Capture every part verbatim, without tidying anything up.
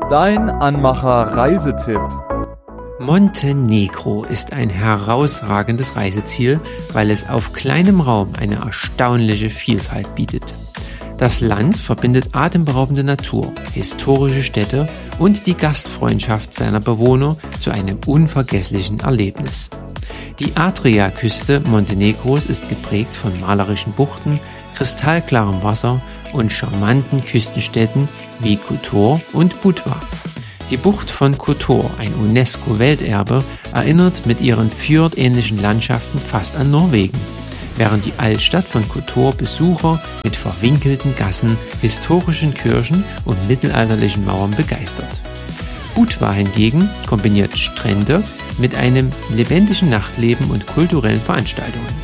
Dein Anmacher-Reisetipp. Montenegro ist ein herausragendes Reiseziel, weil es auf kleinem Raum eine erstaunliche Vielfalt bietet. Das Land verbindet atemberaubende Natur, historische Städte und die Gastfreundschaft seiner Bewohner zu einem unvergesslichen Erlebnis. Die Adriaküste Montenegros ist geprägt von malerischen Buchten, kristallklarem Wasser und charmanten Küstenstädten wie Kotor und Budva. Die Bucht von Kotor, ein UNESCO-Welterbe, erinnert mit ihren fjordähnlichen Landschaften fast an Norwegen, während die Altstadt von Kotor Besucher mit verwinkelten Gassen, historischen Kirchen und mittelalterlichen Mauern begeistert. Budva hingegen kombiniert Strände mit einem lebendigen Nachtleben und kulturellen Veranstaltungen.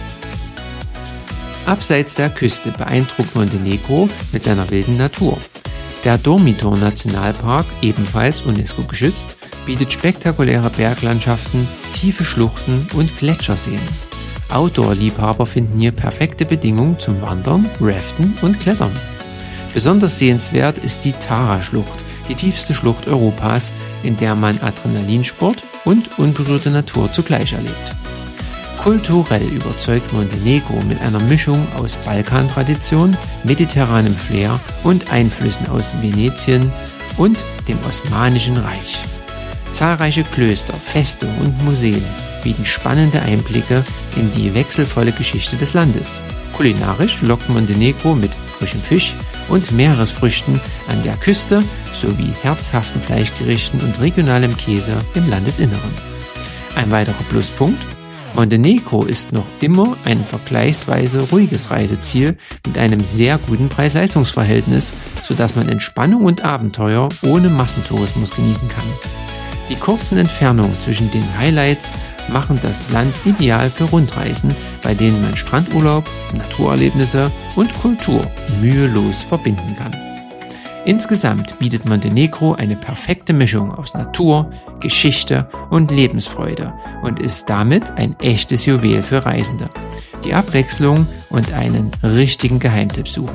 Abseits der Küste beeindruckt Montenegro mit seiner wilden Natur. Der Dormitor-Nationalpark, ebenfalls UNESCO geschützt, bietet spektakuläre Berglandschaften, tiefe Schluchten und Gletscherseen. Outdoor-Liebhaber finden hier perfekte Bedingungen zum Wandern, Raften und Klettern. Besonders sehenswert ist die Tara-Schlucht, die tiefste Schlucht Europas, in der man Adrenalinsport und unberührte Natur zugleich erlebt. Kulturell überzeugt Montenegro mit einer Mischung aus Balkantradition, mediterranem Flair und Einflüssen aus Venetien und dem Osmanischen Reich. Zahlreiche Klöster, Festungen und Museen bieten spannende Einblicke in die wechselvolle Geschichte des Landes. Kulinarisch lockt Montenegro mit frischem Fisch und Meeresfrüchten an der Küste sowie herzhaften Fleischgerichten und regionalem Käse im Landesinneren. Ein weiterer Pluspunkt: Montenegro ist noch immer ein vergleichsweise ruhiges Reiseziel mit einem sehr guten Preis-Leistungs-Verhältnis, sodass man Entspannung und Abenteuer ohne Massentourismus genießen kann. Die kurzen Entfernungen zwischen den Highlights machen das Land ideal für Rundreisen, bei denen man Strandurlaub, Naturerlebnisse und Kultur mühelos verbinden kann. Insgesamt bietet Montenegro eine perfekte Mischung aus Natur, Geschichte und Lebensfreude und ist damit ein echtes Juwel für Reisende, die Abwechslung und einen richtigen Geheimtipp suchen.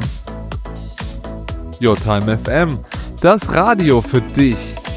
Your Time F M, das Radio für dich.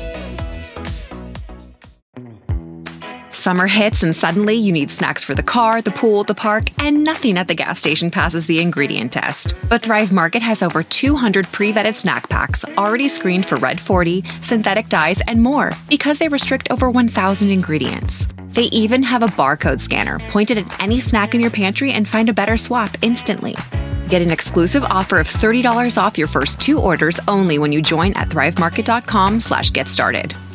Summer hits and suddenly you need snacks for the car, the pool, the park, and nothing at the gas station passes the ingredient test. But Thrive Market has over two hundred pre-vetted snack packs already screened for Red forty, synthetic dyes, and more because they restrict over one thousand ingredients. They even have a barcode scanner pointed at any snack in your pantry and find a better swap instantly. Get an exclusive offer of thirty dollars off your first two orders only when you join at thrivemarket.com slash get started.